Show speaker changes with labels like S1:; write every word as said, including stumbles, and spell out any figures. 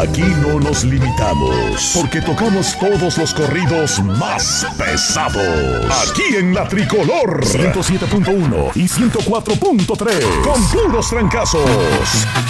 S1: Aquí no nos limitamos, porque tocamos todos los corridos más pesados. Aquí en La Tricolor ciento siete punto uno y ciento cuatro punto tres, con puros trancazos.